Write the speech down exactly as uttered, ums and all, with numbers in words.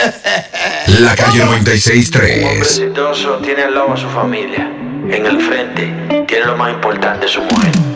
La calle noventa y seis Un hombre tres. exitoso tiene al lado a su familia. En el frente tiene lo más importante, su mujer.